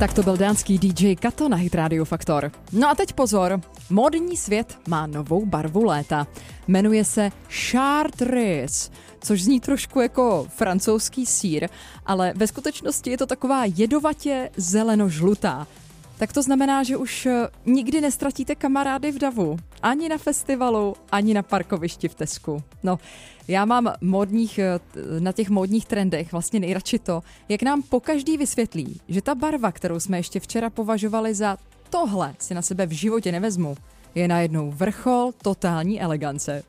Tak to byl dánský DJ Kato na Hit Radio Faktor. No a teď pozor, módní svět má novou barvu léta. Jmenuje se Chartreuse, což zní trošku jako francouzský sýr, ale ve skutečnosti je to taková jedovatě zeleno-žlutá. Tak to znamená, že už nikdy nestratíte kamarády v davu. Ani na festivalu, ani na parkovišti v Tesku. No, já mám na těch módních trendech vlastně nejradši to, jak nám pokaždý vysvětlí, že ta barva, kterou jsme ještě včera považovali za tohle si na sebe v životě nevezmu, je najednou vrchol totální elegance.